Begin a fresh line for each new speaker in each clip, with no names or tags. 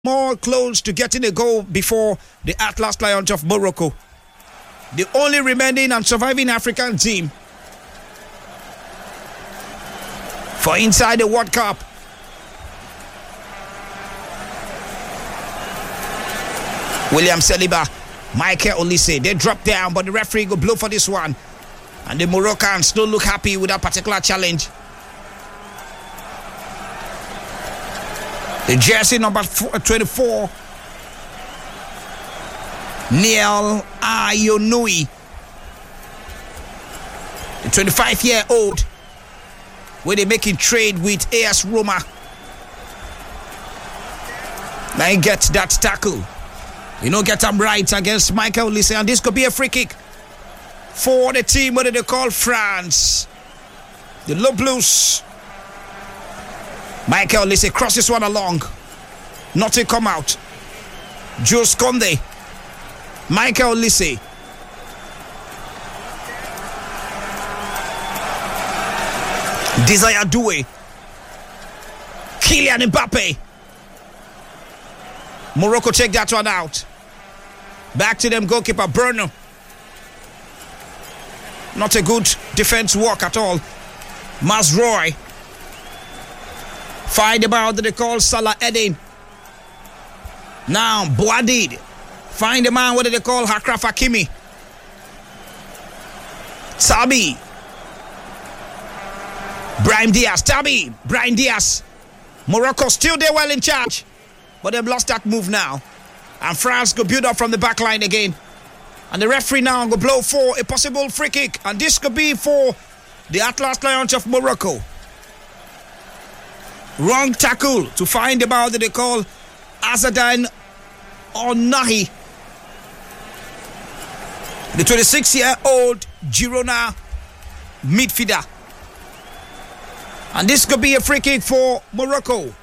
more close to getting a goal before the Atlas Lions of Morocco, the only remaining and surviving African team for inside the World Cup. William Saliba, Michael Olise, they drop down, but the referee go blow for this one. And the Moroccans don't look happy with that particular challenge. The jersey number 24, Neil Ayonui, the 25-year-old, where they making trade with AS Roma. Now he gets that tackle. You know, get them right against Michael Olise, and this could be a free kick for the team. What do they call France? The Le Blues. Michael Olise crosses one along. Nothing come out. Jules Conde. Michael Olise. Desire Doué. Kylian Mbappe. Morocco take that one out. Back to them, goalkeeper Bruno. Not a good defense work at all. Mazroy. Find the man that they call Salah Eddin. Now Boadid. Find the man what they call Achraf Hakimi. Tabi. Brahim Diaz. Tabi. Brahim Diaz. Morocco still there, well in charge, but they've lost that move now. And France go build up from the back line again. And the referee now go blow for a possible free kick. And this could be for the Atlas Lions of Morocco. Wrong tackle to find the ball that they call Azadan Onahi. The 26-year-old Girona midfielder. And this could be a free kick for Morocco.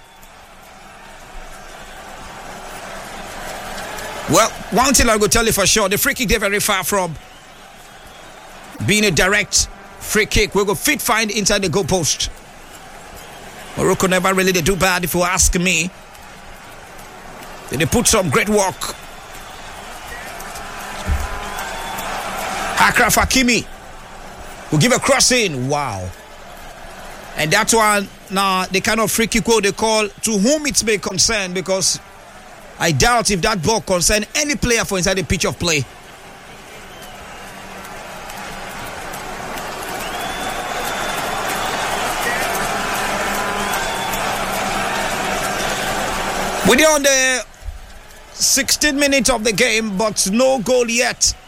Well, one thing I will tell you for sure, the free kick they're very far from being a direct free kick. We'll go fit find inside the goalpost. Morocco never really they do bad, if you ask me. They put some great work. Achraf Hakimi will give a cross in. Wow. And that one, now the kind of free kick they call to whom it may concern, because I doubt if that ball concern any player for inside the pitch of play. We're on the 16th minute of the game, but no goal yet.